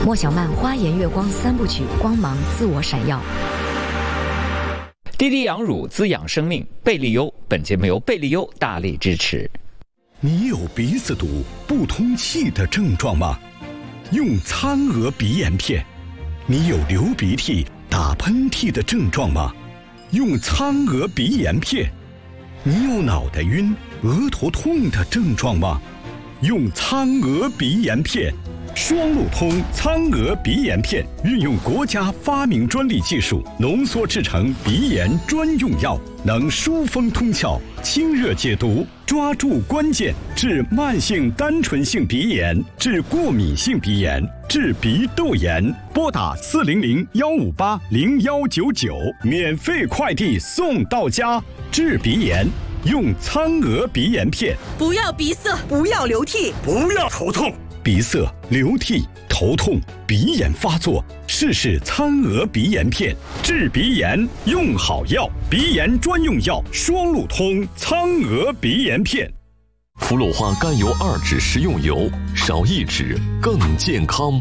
莫小曼花颜月光3部曲，光芒自我闪耀。 滴滴养乳滋养生命，贝利优。本节目由贝利优大力支持。 你有鼻子堵、不通气的症状吗？用苍娥鼻炎片。你有流鼻涕、打喷嚏的症状吗？用苍娥鼻炎片。你有脑袋晕、额头痛的症状吗？用苍娥鼻炎片。双路通苍娥鼻炎片运用国家发明专利技术浓缩制成鼻炎专用药，能疏风通窍、清热解毒，抓住关键，治慢性单纯性鼻炎，治过敏性鼻炎，治鼻窦炎。拨打400-158-0199，免费快递送到家。治鼻炎用苍娥鼻炎片。 不要鼻塞，不要流涕， 不要头痛。鼻塞、流涕、头痛、鼻炎发作，试试苍娥鼻炎片，治鼻炎用好药，鼻炎专用药，双路通苍娥鼻炎片。 氟氯化甘油2酯食用油，少1酯更健康。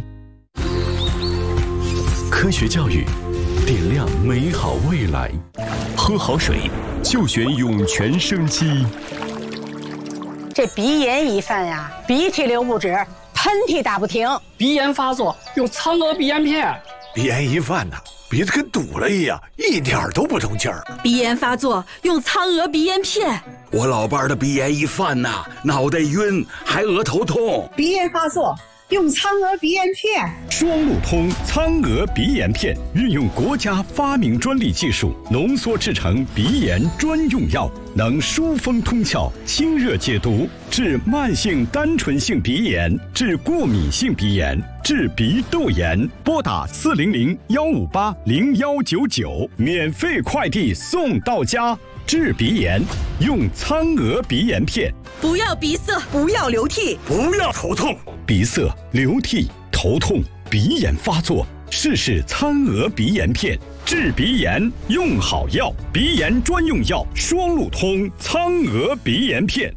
科学教育，点亮美好未来。喝好水就选涌泉生机。 这鼻炎一犯呀，鼻涕流不止，喷嚏打不停， 鼻炎发作用苍娥鼻炎片。 鼻炎一犯呢，鼻子跟堵了一样，一点都不通气儿。 鼻炎发作用苍娥鼻炎片。 我老伴儿的鼻炎一犯呢，脑袋晕，还额头痛。 鼻炎发作用苍娥鼻炎片。 双路通苍娥鼻炎片运用国家发明专利技术浓缩制成鼻炎专用药，能疏风通窍、清热解毒，治慢性单纯性鼻炎，治过敏性鼻炎，治鼻窦炎。拨打400-158-0199，免费快递送到家。治鼻炎用苍娥鼻炎片。 不要鼻塞，不要流涕， 不要头痛。 鼻塞、流涕、头痛、鼻炎发作，试试苍娥鼻炎片，治鼻炎用好药，鼻炎专用药，双路通苍娥鼻炎片。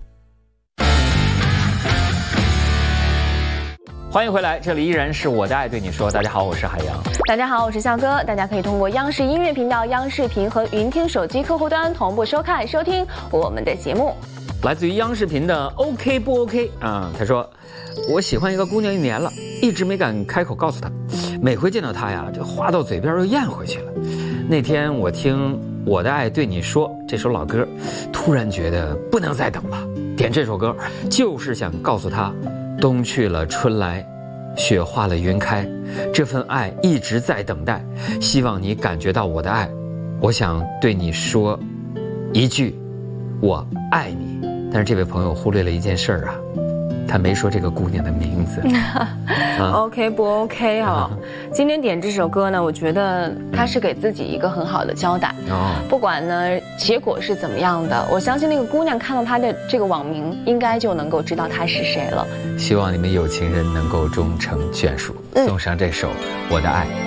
欢迎回来，这里依然是我的爱对你说。大家好，我是海洋。 大家好，我是笑哥。大家可以通过央视音乐频道、央视频和云听手机客户端同步收看、收听我们的节目。 来自于央视频的 OK 不 OK 啊？他说，我喜欢一个姑娘1年了，一直没敢开口告诉她，每回见到她呀，这话到嘴边又咽回去了。那天我听我的爱对你说这首老歌，突然觉得不能再等了，点这首歌就是想告诉她，冬去了春来，雪化了云开，这份爱一直在等待，希望你感觉到我的爱。我想对你说一句，我爱你。但是这位朋友忽略了一件事啊，他没说这个姑娘的名字。 OK 不 OK 啊？今天点这首歌呢，我觉得他是给自己一个很好的交代。不管呢结果是怎么样的，我相信那个姑娘看到他的这个网名，应该就能够知道他是谁了。 希望你们有情人能够终成眷属。送上这首《我的爱》。